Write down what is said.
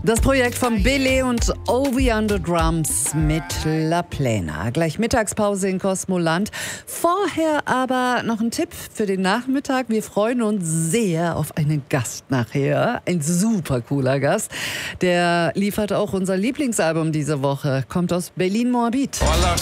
Das Projekt von Billy und Ovi on the Drums mit La Plena. Gleich Mittagspause in Kosmoland. Vorher aber noch ein Tipp für den Nachmittag. Wir freuen uns sehr auf einen Gast nachher. Ein super cooler Gast. Der liefert auch unser Lieblingsalbum diese Woche. Kommt aus Berlin-Moabit. Voller